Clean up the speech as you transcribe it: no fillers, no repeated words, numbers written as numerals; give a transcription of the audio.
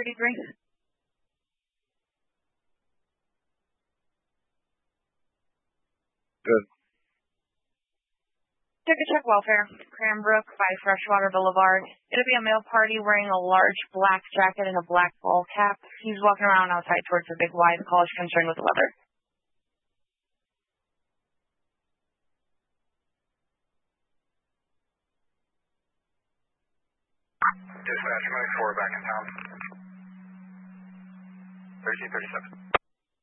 33. Good. Ticket check welfare. Cranbrook by Freshwater Boulevard. It'll be a male party wearing a large black jacket and a black ball cap. He's walking around outside towards the big Y. The call is concerned with the weather. Dispatch, moving forward back in town. 1337.